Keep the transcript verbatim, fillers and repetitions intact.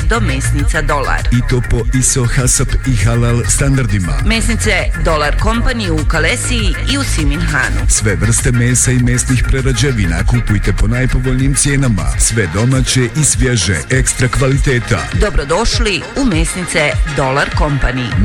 do mesnica Dolar. I to po I S O, HACCP i halal standardima. Mesnice Dolar Company u Kalesiji i u Siminhanu. Sve vrste mesa i mesnih prerađevina kupujte po najpovoljnijim cijenama. Sve domaće i svježe, ekstra kvaliteta. Dobrodošli u mesnice Dolar Company.